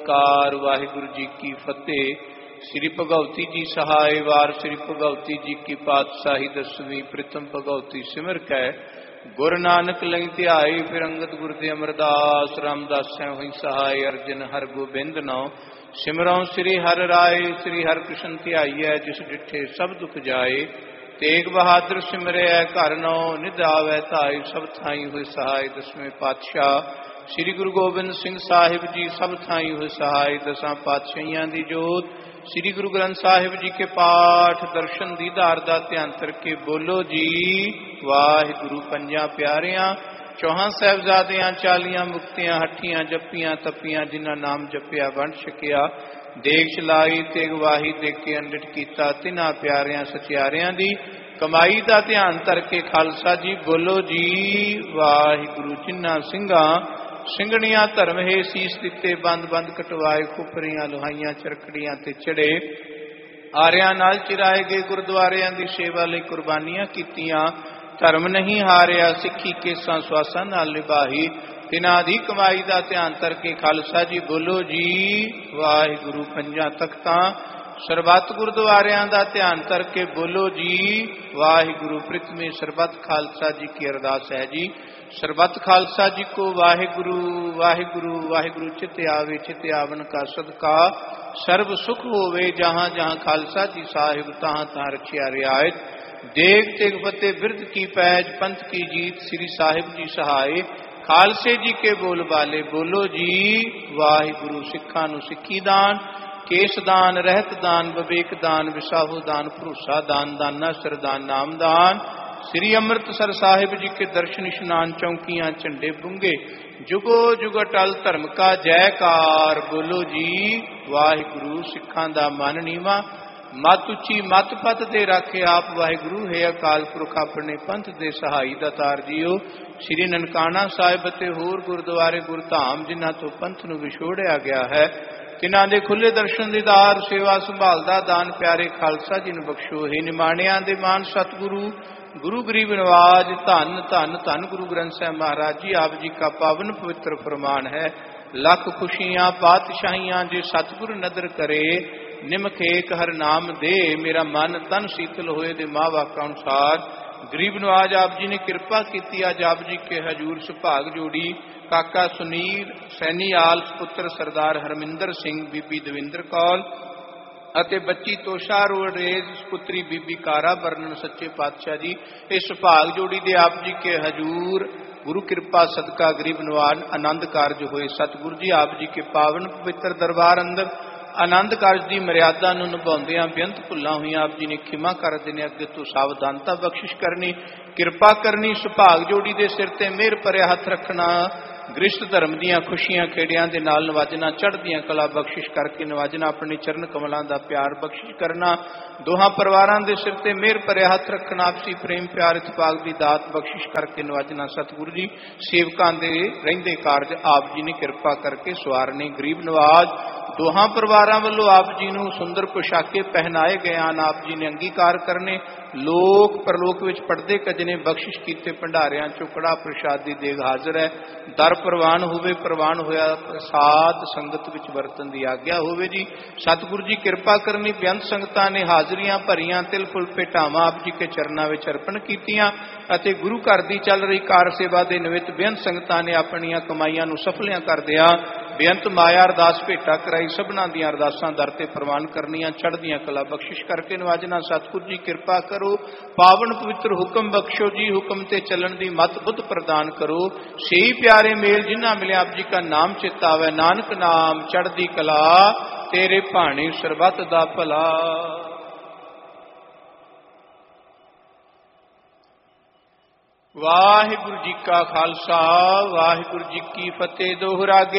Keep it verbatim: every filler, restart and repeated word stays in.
ਕਾਰ ਵਾਹਿਗੁਰੂ ਜੀ ਕੀ ਫਤਿਹ। ਸ੍ਰੀ ਭਗਉਤੀ ਜੀ ਸਹਾਇ ਵਾਰ ਸ੍ਰੀ ਭਗਉਤੀ ਜੀ ਕੀ ਪਾਤਸ਼ਾਹੀ ਦਸਵੀਂ ਪ੍ਰਿਤਮ ਭਗਉਤੀ ਸਿਮਰ ਕੈ ਗੁਰ ਨਾਨਕ ਲਈ ਧਿਆਈ। ਫਿਰ ਅੰਗਦ ਗੁਰ ਦੇ ਅਮਰਦਾਸ ਰਾਮਦਾਸੈ ਹੋਈ ਸਹਾਇ ਅਰਜਨ ਹਰ ਗੋਬਿੰਦ ਨੋ ਸਿਮਰਉ ਸ੍ਰੀ ਹਰਿ ਰਾਏ। ਸ੍ਰੀ ਹਰਿ ਕ੍ਰਿਸ਼ਨ ਧਿਆਈਐ ਜਿਸ ਡਿਠੇ ਸਭ ਦੁਖ ਜਾਏ। ਤੇਗ ਬਹਾਦਰ ਸਿਮਰਿਐ ਘਰ ਨੋ ਨਿਧ ਆਵੈ ਧਾਈ। ਸਭ ਥਾਈ ਹੋਏ ਸਹਾਇ ਦਸਵੇਂ ਪਾਤਸ਼ਾਹ ਸ੍ਰੀ ਗੁਰੂ ਗੋਬਿੰਦ ਸਿੰਘ ਸਾਹਿਬ ਜੀ ਸਭ ਥਾਈ ਹੋਏ ਸਹਾਇ। ਦਸਾਂ ਪਾਤਸ਼ਾਹੀਆਂ ਦੀ ਜੋਤ ਸ੍ਰੀ ਗੁਰੂ ਗ੍ਰੰਥ ਸਾਹਿਬ ਜੀ ਕੇ ਪਾਠ ਦਰਸ਼ਨ ਦੀਦਾਰ ਦਾ ਧਿਆਨ ਕਰਕੇ ਬੋਲੋ ਜੀ ਵਾਹਿਗੁਰੂ। ਪੰਜਾਂ ਪਿਆਰਿਆਂ ਚੌਹਾਂ ਸਾਹਿਬਜ਼ਾਦਿਆਂ ਚਾਲੀਆਂ ਮੁਕਤੀਆਂ ਹੱਠੀਆਂ ਜੱਪੀਆਂ ਤੱਪੀਆਂ ਜਿਨ੍ਹਾਂ ਨਾਮ ਜਪਿਆ ਵੰਡ ਛਕਿਆ ਦੇਗ ਚਲਾਈ ਤੇ ਗਵਾਹੀ ਦੇ ਕੇ ਅੰਡਿਤ ਕੀਤਾ ਤਿਨਾਂ ਪਿਆਰਿਆਂ ਸਚਿਆਰਿਆਂ ਦੀ ਕਮਾਈ ਦਾ ਧਿਆਨ ਧਰ ਕੇ ਖਾਲਸਾ ਜੀ ਬੋਲੋ ਜੀ ਵਾਹਿਗੁਰੂ। ਜਿਨ੍ਹਾਂ ਸਿੰਘਾਂ ਸਿੰਘਣੀਆਂ ਧਰਮ ਹੈ ਸੀਸ ਦਿੱਤੇ ਬੰਦ ਬੰਦ ਕਟਵਾਏ ਖੁਪਰੀਆਂ ਲੋਹਾਈਆਂ ਚਰਖੜੀਆਂ ਤੇ ਚੜੇ ਆਰਿਆਂ ਨਾਲ ਚਿਰਾਏ ਗਏ ਗੁਰਦੁਆਰਿਆਂ ਦੀ ਸੇਵਾ ਲਈ ਕੁਰਬਾਨੀਆਂ ਕੀਤੀਆਂ ਧਰਮ ਨਹੀਂ ਹਾਰਿਆ ਸਿੱਖੀ ਕੇਸਾਂ ਸਵਾਸਾਂ ਨਾਲ ਨਿਭਾਈ ਤਿਨਾਂ ਦੀ ਕਮਾਈ ਦਾ ਧਿਆਨ ਧਰ ਕੇ ਖਾਲਸਾ ਜੀ ਬੋਲੋ ਜੀ ਵਾਹਿਗੁਰੂ। ਪੰਜਾਂ ਤਖਤਾਂ ਸਰਬੱਤ ਗੁਰਦੁਆਰਿਆਂ ਦਾ ਧਿਆਨ ਧਰ ਕੇ ਬੋਲੋ ਜੀ ਵਾਹਿਗੁਰੂ। ਪ੍ਰਿਥਮੀ ਸਰਬੱਤ ਖਾਲਸਾ ਜੀ ਕੀ ਅਰਦਾਸ ਹੈ ਜੀ ਸਰਬੱਤ ਖਾਲਸਾ ਜੀ ਕੋ ਵਾਹਿਗੁਰੂ ਵਾਹਿਗੁਰੂ ਵਾਹਿਗੁਰੂ ਚਿਤ ਆਵੇ ਚਿਤ ਆਵਨ ਕਾ ਸਦਕਾ ਸਰਬ ਸੁਖ ਹੋਵੇ। ਜਹਾਂ ਜਹਾਂ ਖਾਲਸਾ ਜੀ ਸਾਹਿਬ ਤਹਾਂ ਤਹਾਂ ਰਖਿਆ ਰਿਆਇਤ ਦੇਗ ਤੇਗ ਫਤਿਹ ਬਿਰਧ ਕੀ ਪੈਜ ਪੰਥ ਕੀ ਜੀਤ ਸ੍ਰੀ ਸਾਹਿਬ ਜੀ ਸਹਾਇ ਖਾਲਸੇ ਜੀ ਕੇ ਬੋਲ ਬਾਲੇ ਬੋਲੋ ਜੀ ਵਾਹਿਗੁਰੂ। ਸਿੱਖਾਂ ਨੂੰ ਸਿੱਖੀ ਦਾਨ ਕੇਸ ਦਾਨ ਰਹਿਤ ਦਾਨ ਵਿਵੇਕ ਦਾਨ ਵਿਸਾਹੂ ਦਾਨ ਭਰੋਸਾ ਦਾਨ ਦਾਨਾ ਸਰਦਾਨ ਨਾਮਦਾਨ ਸ੍ਰੀ ਅੰਮ੍ਰਿਤਸਰ ਸਾਹਿਬ ਜੀ ਕੇ ਦਰਸ਼ਨ ਇਸ਼ਨਾਨ ਚੌਂਕੀਆਂ ਝੰਡੇ ਬੁੰਗੇ ਜੁਗੋ ਜੁਗ ਅਟਲ ਧਰਮ ਕਾ ਜੈਕਾਰ ਬੋਲੋ ਜੀ ਵਾਹਿਗੁਰੂ। ਸਿੱਖਾਂ ਦਾ ਮਨ ਨੀਵਾ ਮਤ ਉੱਚੀ ਮਤ ਪਤ ਦੇ ਰਾਖੇ ਆਪ ਵਾਹਿਗੁਰੂ ਹੈ ਅਕਾਲ ਪੁਰਖ ਆਪਣੇ ਪੰਥ ਦੇ ਸਹਾਈ ਦਾਤਾਰ ਜੀਓ। ਸ੍ਰੀ ਨਨਕਾਣਾ ਸਾਹਿਬ ਅਤੇ ਹੋਰ ਗੁਰਦੁਆਰੇ ਗੁਰਧਾਮ ਜਿਨ੍ਹਾਂ ਤੋਂ ਪੰਥ ਨੂੰ ਵਿਛੋੜਿਆ ਗਿਆ ਹੈ ਤਿਨਾਂ ਦੇ ਖੁੱਲੇ ਦਰਸ਼ਨ ਦੀਦਾਰ ਸੇਵਾ ਸੰਭਾਲ ਦਾ ਦਾਨ ਪਿਆਰੇ ਖਾਲਸਾ ਜੀ ਨੂੰ ਬਖਸ਼ੋ। ਹੈ ਨਿਮਾਣਿਆਂ ਦੇ ਮਾਨ ਸਤਿਗੁਰੂ ਗੁਰੂ ਗਰੀਬ ਨਵਾਜ ਧੰਨ ਧੰਨ ਧੰਨ ਗੁਰੂ ਗ੍ਰੰਥ ਸਾਹਿਬ ਮਹਾਰਾਜ ਜੀ ਆਪ ਜੀ ਕਾ ਪਾਵਨ ਪਵਿੱਤਰ ਫਰਮਾਨ ਹੈ ਲੱਖ ਖੁਸ਼ੀਆਂ ਪਾਤਸ਼ਾਹੀਆਂ ਜੇ ਸਤਿਗੁਰ ਨਦਰ ਕਰੇ ਨਿਮਖ ਏਕ ਹਰ ਨਾਮ ਦੇ ਮੇਰਾ ਮਨ ਤਨ ਸੀਤਲ ਹੋਏ ਦੇ ਮਾਂ ਵਾਕਾਂ ਅਨੁਸਾਰ ਗਰੀਬ ਨਵਾਜ ਆਪ ਜੀ ਨੇ ਕਿਰਪਾ ਕੀਤੀ। ਅੱਜ ਆਪ ਜੀ ਕੇ ਹਜੂਰ ਸੁਭਾਗ ਜੋੜੀ ਕਾਕਾ ਸੁਨੀਲ ਸੈਣੀ ਆਲ ਪੁੱਤਰ ਸਰਦਾਰ ਹਰਮਿੰਦਰ ਸਿੰਘ ਬੀਬੀ ਦਵਿੰਦਰ ਕੌਰ ਅਤੇ ਬੱਚੀ ਤੋਸ਼ਾ ਰੋੜੇਜ ਪੁੱਤਰੀ ਬੀਬੀ ਕਾਰਾ ਬਰਨਨ ਸੱਚੇ ਪਾਤਸ਼ਾਹ ਜੀ ਇਸ ਸੁਭਾਗ ਜੋੜੀ ਦੇ ਆਪ ਜੀ ਕੇ ਹਜੂਰ ਗੁਰੂ ਕਿਰਪਾ ਸਦਕਾ ਗਰੀਬ ਨਵਾਜ ਆਨੰਦ ਕਾਰਜ ਹੋਏ। ਸਤਿਗੁਰੂ ਜੀ ਆਪ ਜੀ ਕੇ ਪਾਵਨ ਪਵਿੱਤਰ ਦਰਬਾਰ ਅੰਦਰ ਆਨੰਦ ਕਾਰਜ ਦੀ ਮਰਿਆਦਾ ਨੂੰ ਨਿਭਾਉਂਦਿਆਂ ਬੇਅੰਤ ਭੁੱਲਾਂ ਹੋਈਆਂ ਆਪ ਜੀ ਨੇ ਖਿਮਾ ਕਰ ਦੇਣੇ ਅੱਗੇ ਤੋਂ ਸਾਵਧਾਨਤਾ ਬਖਸ਼ਿਸ਼ ਕਰਨੀ ਕਿਰਪਾ ਕਰਨੀ ਸੁਭਾਗ ਜੋੜੀ ਦੇ ਸਿਰ ਤੇ ਮਿਹਰ ਭਰਿਆ ਹੱਥ ਰੱਖਣਾ ਗ੍ਰਿਸ਼ਟ ਧਰਮ ਦੀਆਂ ਖੁਸ਼ੀਆਂ ਖੇੜਿਆਂ ਦੇ ਨਾਲ ਨਵਾਜਣਾ ਚੜ੍ਹਦੀਆਂ ਕਲਾ ਬਖਸ਼ਿਸ਼ ਕਰਕੇ ਨਵਾਜਣਾ ਆਪਣੇ ਚਰਨ ਕਮਲਾਂ ਦਾ ਪਿਆਰ ਬਖਸ਼ਿਸ਼ ਕਰਨਾ ਦੋਹਾਂ ਪਰਿਵਾਰਾਂ ਦੇ ਸਿਰ ਤੇ ਮਿਹਰ ਭਰਿਆ ਹੱਥ ਰੱਖਣਾ ਆਪਸੀ ਪ੍ਰੇਮ ਪਿਆਰ ਇਤਫਾਕ ਦੀ ਦਾਤ ਬਖਸ਼ਿਸ਼ ਕਰਕੇ ਨਵਾਜਣਾ। ਸਤਿਗੁਰੂ ਜੀ ਸੇਵਕਾਂ ਦੇ ਰਹਿੰਦੇ ਕਾਰਜ ਆਪ ਜੀ ਨੇ ਕਿਰਪਾ ਕਰਕੇ ਸਵਾਰਨੇ। ਗਰੀਬ ਨਵਾਜ ਦੋਹਾਂ ਪਰਿਵਾਰਾਂ ਵੱਲੋਂ ਆਪ ਜੀ ਨੂੰ ਸੁੰਦਰ ਪੁਸ਼ਾਕੇ ਪਹਿਨਾਏ ਗਏ ਹਨ ਆਪ ਜੀ ਨੇ ਅੰਗੀਕਾਰ ਕਰਨੇ। ਲੋਕ ਪਰਲੋਕ ਵਿੱਚ ਪੜਦੇ ਕਜਨੇ ਬਖਸ਼ਿਸ਼ ਕੀਤੇ ਭੰਡਾਰਿਆਂ ਚੁਕੜਾ ਪ੍ਰਸ਼ਾਦ ਦੀ ਦੇਗ ਹਾਜ਼ਰ ਹੈ। ਦਰ ਪ੍ਰਵਾਨ ਹੋਵੇ ਪ੍ਰਵਾਨ ਹੋਇਆ ਪ੍ਰਸਾਦ ਸੰਗਤ ਵਿੱਚ ਵਰਤਨ ਦੀ ਆਗਿਆ ਹੋਵੇ ਜੀ। ਸਤਿਗੁਰੂ ਜੀ ਕਿਰਪਾ ਕਰਨੀ। ਬੇਅੰਤ ਸੰਗਤਾਂ ਨੇ ਹਾਜ਼ਰੀਆਂ ਭਰੀਆਂ ਤਿਲ ਫੁੱਲ ਭੇਟਾਵਾਂ ਆਪ ਜੀ ਕੇ ਚਰਨਾਂ ਵਿੱਚ ਅਰਪਣ ਕੀਤੀਆਂ ਅਤੇ ਗੁਰੂ ਘਰ ਦੀ ਚੱਲ ਰਹੀ ਕਾਰ ਸੇਵਾ ਦੇ ਨਿਮਿਤ ਬੇਅੰਤ ਸੰਗਤਾਂ ਨੇ ਆਪਣੀਆਂ ਕਮਾਈਆਂ ਨੂੰ ਸਫਲਿਆਂ ਕਰਦਿਆਂ ਬੇਅੰਤ ਮਾਇਆ ਅਰਦਾਸ ਭੇਟਾ ਕਰਾਈ। ਸਭਨਾਂ ਦੀਆਂ ਅਰਦਾਸਾਂ ਦਰ ਤੇ ਪ੍ਰਵਾਨ ਕਰਨੀਆਂ ਚੜ੍ਹਦੀਆਂ ਕਲਾ ਬਖਸ਼ਿਸ਼ ਕਰਕੇ ਨਵਾਜਣਾ। ਸਤਿਗੁਰੂ ਜੀ ਕਿਰਪਾ ਕਰੋ ਪਾਵਨ ਪਵਿੱਤਰ ਹੁਕਮ ਬਖਸ਼ੋ ਜੀ ਹੁਕਮ ਤੇ ਚੱਲਣ ਦੀ ਮਤ ਬੁੱਧ ਪ੍ਰਦਾਨ ਕਰੋ। ਸਹੀ ਪਿਆਰੇ ਮੇਲ ਜਿਨ੍ਹਾਂ ਮਿਲਿਆ ਆਪ ਜੀ ਕਾ ਨਾਮ ਚਿਤ ਆਵੇ ਨਾਨਕ ਨਾਮ ਚੜ੍ਹਦੀ ਕਲਾ ਤੇਰੇ ਭਾਣੇ ਸਰਬੱਤ ਦਾ ਭਲਾ। ਵਾਹਿਗੁਰੂ ਜੀ ਕਾ ਖਾਲਸਾ ਵਾਹਿਗੁਰੂ ਜੀ ਕੀ ਫਤਿਹ। ਦੋਹਰਾ